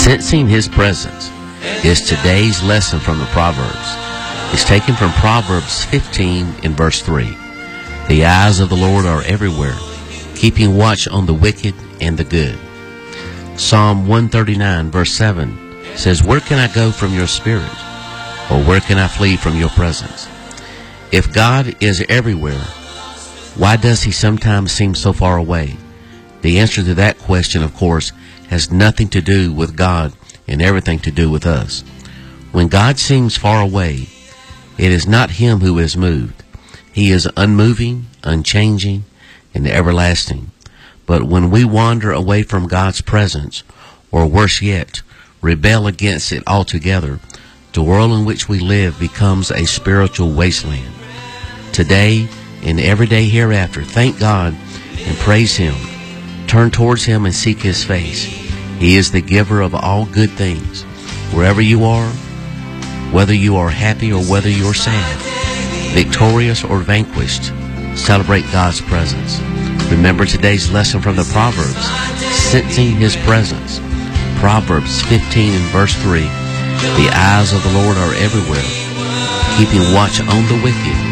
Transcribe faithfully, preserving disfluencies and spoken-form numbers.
Sensing His presence is today's lesson from the Proverbs. It's taken from Proverbs fifteen in verse three. The eyes of the Lord are everywhere, keeping watch on the wicked and the good. Psalm one thirty-nine verse seven says, "Where can I go from your spirit? Or where can I flee from your presence?" If God is everywhere, why does He sometimes seem so far away? The answer to that question, of course, has nothing to do with God and everything to do with us. When God seems far away, it is not Him who is moved. He is unmoving, unchanging, and everlasting. But when we wander away from God's presence, or worse yet, rebel against it altogether, the world in which we live becomes a spiritual wasteland. Today and every day hereafter, thank God and praise Him. Turn towards Him and seek His face. He is the giver of all good things. Wherever you are, whether you are happy or whether you're sad, victorious or vanquished, celebrate God's presence. Remember today's lesson from the Proverbs, sensing His presence. Proverbs fifteen and verse three, the eyes of the Lord are everywhere, keeping watch on the wicked